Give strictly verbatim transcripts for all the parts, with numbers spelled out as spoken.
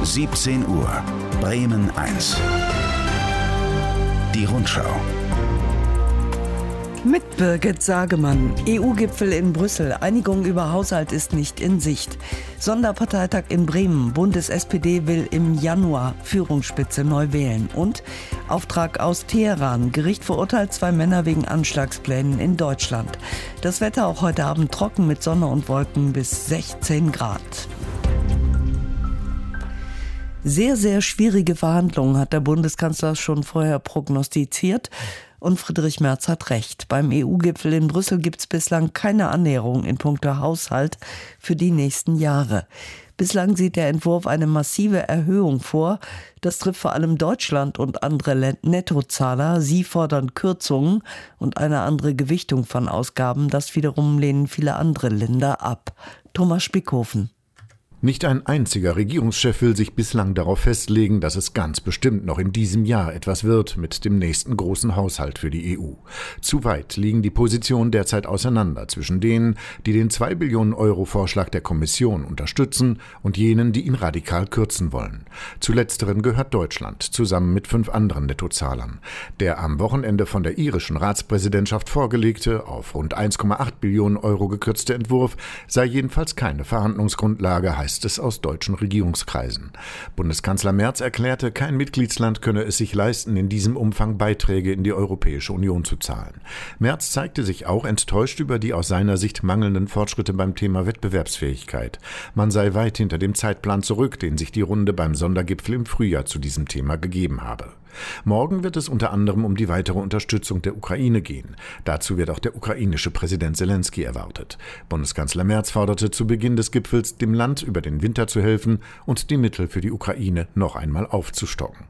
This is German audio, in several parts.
siebzehn Uhr, Bremen eins. Die Rundschau. Mit Birgit Sagemann. E U-Gipfel in Brüssel. Einigung über Haushalt ist nicht in Sicht. Sonderparteitag in Bremen. Bundes-S P D will im Januar Führungsspitze neu wählen. Und Auftrag aus Teheran. Gericht verurteilt zwei Männer wegen Anschlagsplänen in Deutschland. Das Wetter auch heute Abend trocken mit Sonne und Wolken bis sechzehn Grad. Sehr, sehr schwierige Verhandlungen hat der Bundeskanzler schon vorher prognostiziert. Und Friedrich Merz hat recht. Beim E U-Gipfel in Brüssel gibt es bislang keine Annäherung in puncto Haushalt für die nächsten Jahre. Bislang sieht der Entwurf eine massive Erhöhung vor. Das trifft vor allem Deutschland und andere Nettozahler. Sie fordern Kürzungen und eine andere Gewichtung von Ausgaben. Das wiederum lehnen viele andere Länder ab. Thomas Spickhofen. Nicht ein einziger Regierungschef will sich bislang darauf festlegen, dass es ganz bestimmt noch in diesem Jahr etwas wird mit dem nächsten großen Haushalt für die E U. Zu weit liegen die Positionen derzeit auseinander zwischen denen, die den zwei Billionen Euro Vorschlag der Kommission unterstützen und jenen, die ihn radikal kürzen wollen. Zu letzteren gehört Deutschland, zusammen mit fünf anderen Nettozahlern. Der am Wochenende von der irischen Ratspräsidentschaft vorgelegte, auf rund eins Komma acht Billionen Euro gekürzte Entwurf sei jedenfalls keine Verhandlungsgrundlage, heißt es aus deutschen Regierungskreisen. Bundeskanzler Merz erklärte, kein Mitgliedsland könne es sich leisten, in diesem Umfang Beiträge in die Europäische Union zu zahlen. Merz zeigte sich auch enttäuscht über die aus seiner Sicht mangelnden Fortschritte beim Thema Wettbewerbsfähigkeit. Man sei weit hinter dem Zeitplan zurück, den sich die Runde beim Sondergipfel im Frühjahr zu diesem Thema gegeben habe. Morgen wird es unter anderem um die weitere Unterstützung der Ukraine gehen. Dazu wird auch der ukrainische Präsident Zelensky erwartet. Bundeskanzler Merz forderte zu Beginn des Gipfels, dem Land über den Winter zu helfen und die Mittel für die Ukraine noch einmal aufzustocken.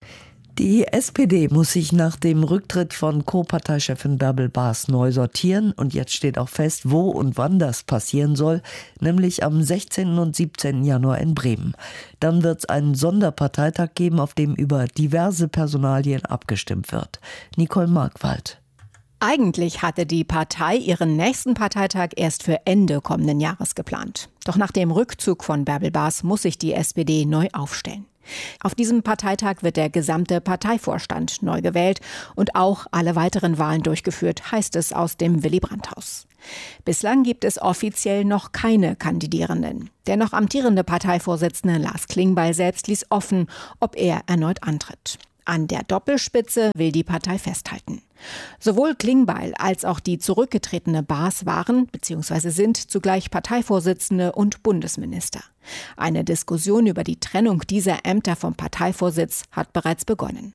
Die S P D muss sich nach dem Rücktritt von Co-Parteichefin Bärbel Baas neu sortieren. Und jetzt steht auch fest, wo und wann das passieren soll, nämlich am sechzehnten und siebzehnten Januar in Bremen. Dann wird es einen Sonderparteitag geben, auf dem über diverse Personalien abgestimmt wird. Nicole Markwald. Eigentlich hatte die Partei ihren nächsten Parteitag erst für Ende kommenden Jahres geplant. Doch nach dem Rückzug von Bärbel Baas muss sich die S P D neu aufstellen. Auf diesem Parteitag wird der gesamte Parteivorstand neu gewählt und auch alle weiteren Wahlen durchgeführt, heißt es aus dem Willy-Brandt-Haus. Bislang gibt es offiziell noch keine Kandidierenden. Der noch amtierende Parteivorsitzende Lars Klingbeil selbst ließ offen, ob er erneut antritt. An der Doppelspitze will die Partei festhalten. Sowohl Klingbeil als auch die zurückgetretene Baas waren bzw. sind zugleich Parteivorsitzende und Bundesminister. Eine Diskussion über die Trennung dieser Ämter vom Parteivorsitz hat bereits begonnen.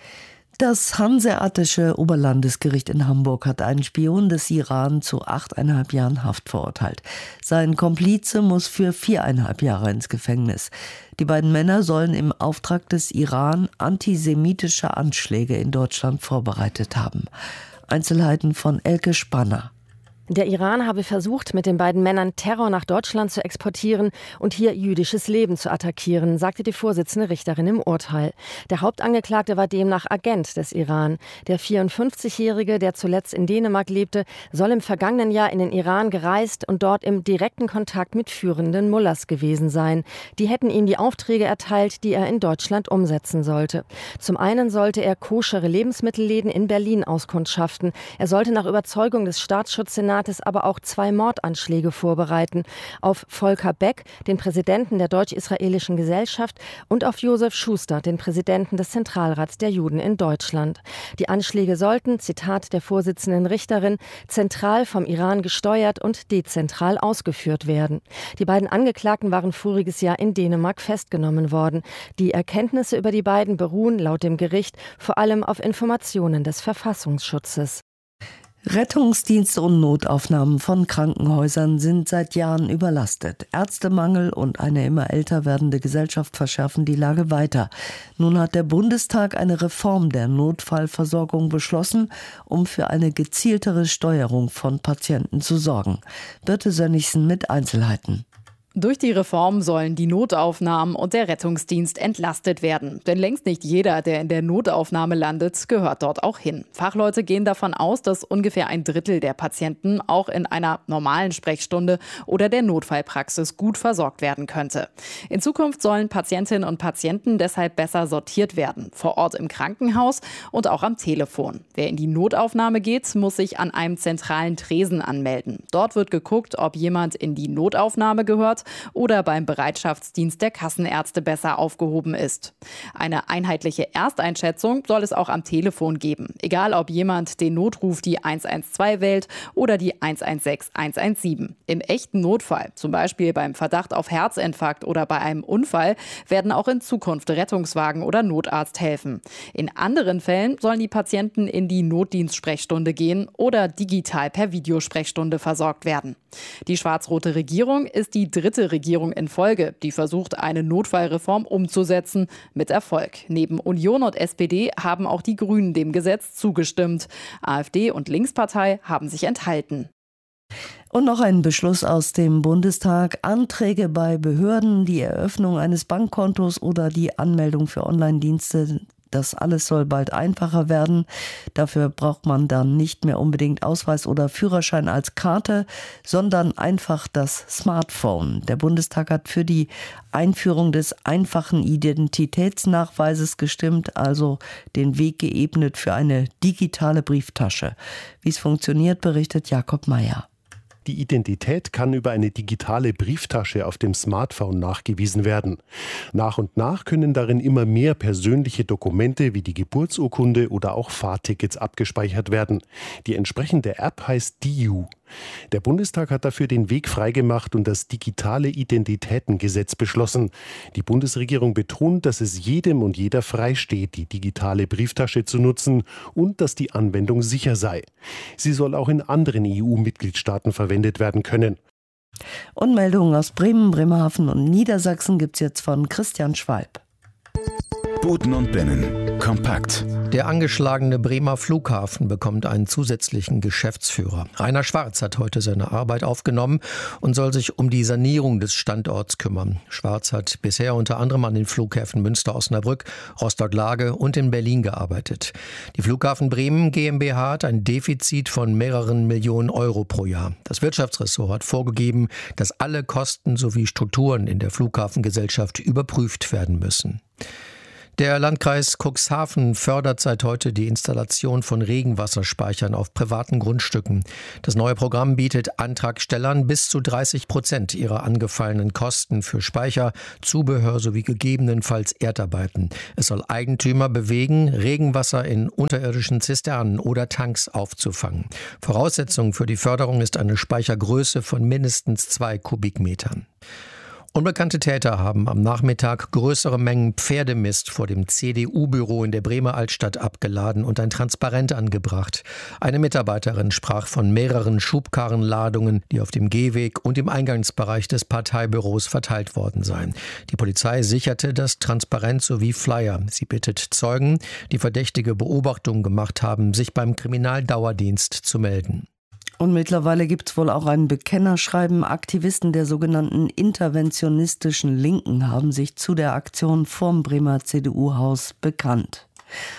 Das Hanseatische Oberlandesgericht in Hamburg hat einen Spion des Iran zu achteinhalb Jahren Haft verurteilt. Sein Komplize muss für viereinhalb Jahre ins Gefängnis. Die beiden Männer sollen im Auftrag des Iran antisemitische Anschläge in Deutschland vorbereitet haben. Einzelheiten von Elke Spanner. Der Iran habe versucht, mit den beiden Männern Terror nach Deutschland zu exportieren und hier jüdisches Leben zu attackieren, sagte die Vorsitzende Richterin im Urteil. Der Hauptangeklagte war demnach Agent des Iran. Der vierundfünfzigjährige, der zuletzt in Dänemark lebte, soll im vergangenen Jahr in den Iran gereist und dort im direkten Kontakt mit führenden Mullahs gewesen sein. Die hätten ihm die Aufträge erteilt, die er in Deutschland umsetzen sollte. Zum einen sollte er koschere Lebensmittelläden in Berlin auskundschaften. Er sollte nach Überzeugung des Staatsschutzsenats aber auch zwei Mordanschläge vorbereiten. Auf Volker Beck, den Präsidenten der Deutsch-Israelischen Gesellschaft, und auf Josef Schuster, den Präsidenten des Zentralrats der Juden in Deutschland. Die Anschläge sollten, Zitat der Vorsitzenden Richterin, zentral vom Iran gesteuert und dezentral ausgeführt werden. Die beiden Angeklagten waren voriges Jahr in Dänemark festgenommen worden. Die Erkenntnisse über die beiden beruhen laut dem Gericht vor allem auf Informationen des Verfassungsschutzes. Rettungsdienste und Notaufnahmen von Krankenhäusern sind seit Jahren überlastet. Ärztemangel und eine immer älter werdende Gesellschaft verschärfen die Lage weiter. Nun hat der Bundestag eine Reform der Notfallversorgung beschlossen, um für eine gezieltere Steuerung von Patienten zu sorgen. Birte Sönnigsen mit Einzelheiten. Durch die Reform sollen die Notaufnahmen und der Rettungsdienst entlastet werden. Denn längst nicht jeder, der in der Notaufnahme landet, gehört dort auch hin. Fachleute gehen davon aus, dass ungefähr ein Drittel der Patienten auch in einer normalen Sprechstunde oder der Notfallpraxis gut versorgt werden könnte. In Zukunft sollen Patientinnen und Patienten deshalb besser sortiert werden. Vor Ort im Krankenhaus und auch am Telefon. Wer in die Notaufnahme geht, muss sich an einem zentralen Tresen anmelden. Dort wird geguckt, ob jemand in die Notaufnahme gehört oder beim Bereitschaftsdienst der Kassenärzte besser aufgehoben ist. Eine einheitliche Ersteinschätzung soll es auch am Telefon geben. Egal, ob jemand den Notruf die eins eins zwei wählt oder die eins eins sechs eins eins sieben. Im echten Notfall, zum Beispiel beim Verdacht auf Herzinfarkt oder bei einem Unfall, werden auch in Zukunft Rettungswagen oder Notarzt helfen. In anderen Fällen sollen die Patienten in die Notdienstsprechstunde gehen oder digital per Videosprechstunde versorgt werden. Die schwarz-rote Regierung ist die dritte Regierung in Folge, die versucht, eine Notfallreform umzusetzen, mit Erfolg. Neben Union und S P D haben auch die Grünen dem Gesetz zugestimmt. AfD und Linkspartei haben sich enthalten. Und noch ein Beschluss aus dem Bundestag. Anträge bei Behörden, die Eröffnung eines Bankkontos oder die Anmeldung für Online-Dienste. Das alles soll bald einfacher werden. Dafür braucht man dann nicht mehr unbedingt Ausweis oder Führerschein als Karte, sondern einfach das Smartphone. Der Bundestag hat für die Einführung des einfachen Identitätsnachweises gestimmt, also den Weg geebnet für eine digitale Brieftasche. Wie es funktioniert, berichtet Jakob Meyer. Die Identität kann über eine digitale Brieftasche auf dem Smartphone nachgewiesen werden. Nach und nach können darin immer mehr persönliche Dokumente wie die Geburtsurkunde oder auch Fahrtickets abgespeichert werden. Die entsprechende App heißt D I U. Der Bundestag hat dafür den Weg freigemacht und das digitale Identitätengesetz beschlossen. Die Bundesregierung betont, dass es jedem und jeder freisteht, die digitale Brieftasche zu nutzen und dass die Anwendung sicher sei. Sie soll auch in anderen E U-Mitgliedstaaten verwendet werden können. Und Meldungen aus Bremen, Bremerhaven und Niedersachsen gibt's jetzt von Christian Schwalb. Buten und Binnen. Kompakt. Der angeschlagene Bremer Flughafen bekommt einen zusätzlichen Geschäftsführer. Rainer Schwarz hat heute seine Arbeit aufgenommen und soll sich um die Sanierung des Standorts kümmern. Schwarz hat bisher unter anderem an den Flughäfen Münster-Osnabrück, Rostock-Lage und in Berlin gearbeitet. Die Flughafen Bremen GmbH hat ein Defizit von mehreren Millionen Euro pro Jahr. Das Wirtschaftsressort hat vorgegeben, dass alle Kosten sowie Strukturen in der Flughafengesellschaft überprüft werden müssen. Der Landkreis Cuxhaven fördert seit heute die Installation von Regenwasserspeichern auf privaten Grundstücken. Das neue Programm bietet Antragstellern bis zu dreißig Prozent ihrer angefallenen Kosten für Speicher, Zubehör sowie gegebenenfalls Erdarbeiten. Es soll Eigentümer bewegen, Regenwasser in unterirdischen Zisternen oder Tanks aufzufangen. Voraussetzung für die Förderung ist eine Speichergröße von mindestens zwei Kubikmetern. Unbekannte Täter haben am Nachmittag größere Mengen Pferdemist vor dem C D U-Büro in der Bremer Altstadt abgeladen und ein Transparent angebracht. Eine Mitarbeiterin sprach von mehreren Schubkarrenladungen, die auf dem Gehweg und im Eingangsbereich des Parteibüros verteilt worden seien. Die Polizei sicherte das Transparent sowie Flyer. Sie bittet Zeugen, die verdächtige Beobachtungen gemacht haben, sich beim Kriminaldauerdienst zu melden. Und mittlerweile gibt es wohl auch ein Bekennerschreiben. Aktivisten der sogenannten interventionistischen Linken haben sich zu der Aktion vorm Bremer C D U-Haus bekannt.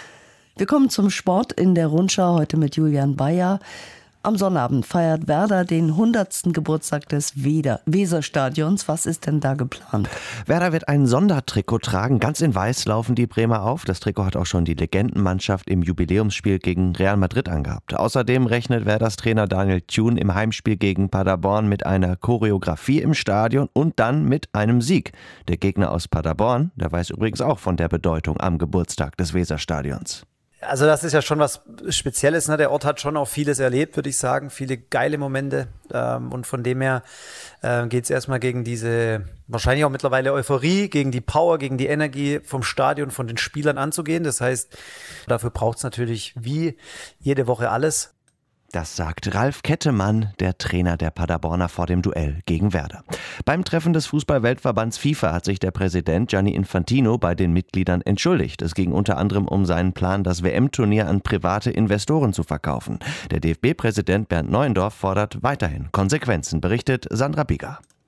Wir kommen zum Sport in der Rundschau, heute mit Julian Bayer. Am Sonnabend feiert Werder den hundertsten Geburtstag des Weserstadions. Was ist denn da geplant? Werder wird ein Sondertrikot tragen. Ganz in Weiß laufen die Bremer auf. Das Trikot hat auch schon die Legendenmannschaft im Jubiläumsspiel gegen Real Madrid angehabt. Außerdem rechnet Werders Trainer Daniel Thune im Heimspiel gegen Paderborn mit einer Choreografie im Stadion und dann mit einem Sieg. Der Gegner aus Paderborn, der weiß übrigens auch von der Bedeutung am Geburtstag des Weserstadions. Also das ist ja schon was Spezielles, ne? Der Ort hat schon auch vieles erlebt, würde ich sagen, viele geile Momente, ähm, und von dem her äh, geht es erstmal gegen diese wahrscheinlich auch mittlerweile Euphorie, gegen die Power, gegen die Energie vom Stadion, von den Spielern anzugehen. Das heißt, dafür braucht es natürlich wie jede Woche alles. Das sagt Ralf Kettemann, der Trainer der Paderborner, vor dem Duell gegen Werder. Beim Treffen des Fußball-Weltverbands FIFA hat sich der Präsident Gianni Infantino bei den Mitgliedern entschuldigt. Es ging unter anderem um seinen Plan, das W M-Turnier an private Investoren zu verkaufen. Der D F B-Präsident Bernd Neuendorf fordert weiterhin Konsequenzen, berichtet Sandra Bieger.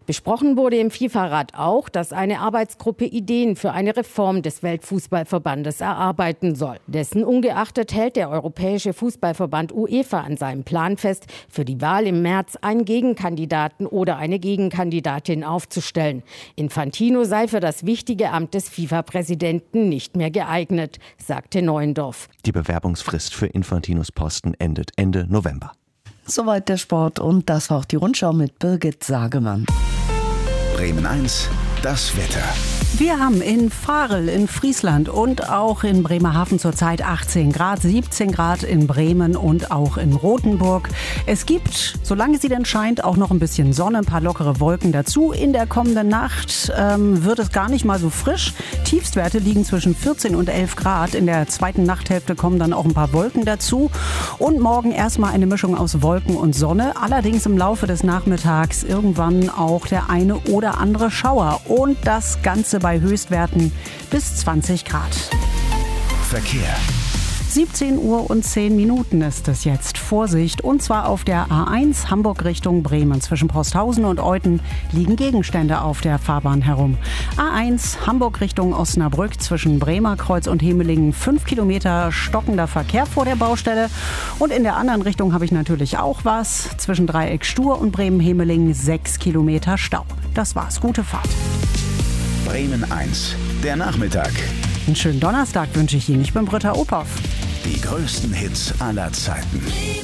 Besprochen wurde im FIFA-Rat auch, dass eine Arbeitsgruppe Ideen für eine Reform des Weltfußballverbandes erarbeiten soll. Dessen ungeachtet hält der Europäische Fußballverband UEFA an seinem Plan fest, für die Wahl im März einen Gegenkandidaten oder eine Gegenkandidatin aufzustellen. Infantino sei für das wichtige Amt des FIFA-Präsidenten nicht mehr geeignet, sagte Neuendorf. Die Bewerbungsfrist für Infantinos Posten endet Ende November. Soweit der Sport und das war auch die Rundschau mit Birgit Sagemann. Bremen eins, das Wetter. Wir haben in Varel in Friesland und auch in Bremerhaven zurzeit achtzehn Grad, siebzehn Grad in Bremen und auch in Rothenburg. Es gibt, solange sie denn scheint, auch noch ein bisschen Sonne, ein paar lockere Wolken dazu. In der kommenden Nacht ähm, wird es gar nicht mal so frisch. Tiefstwerte liegen zwischen vierzehn und elf Grad. In der zweiten Nachthälfte kommen dann auch ein paar Wolken dazu. Und morgen erstmal eine Mischung aus Wolken und Sonne. Allerdings im Laufe des Nachmittags irgendwann auch der eine oder andere Schauer. Und das Ganze bei Höchstwerten bis zwanzig Grad. Verkehr. siebzehn Uhr und zehn Minuten ist es jetzt. Vorsicht, und zwar auf der A eins Hamburg Richtung Bremen. Zwischen Posthausen und Euthen liegen Gegenstände auf der Fahrbahn herum. A eins Hamburg Richtung Osnabrück zwischen Bremerkreuz und Hemelingen. Fünf Kilometer stockender Verkehr vor der Baustelle. Und in der anderen Richtung habe ich natürlich auch was. Zwischen Dreieck Stur und Bremen-Hemelingen sechs Kilometer Stau. Das war's. Gute Fahrt. Bremen eins, der Nachmittag. Einen schönen Donnerstag wünsche ich Ihnen. Ich bin Britta Ophoff. Die größten Hits aller Zeiten.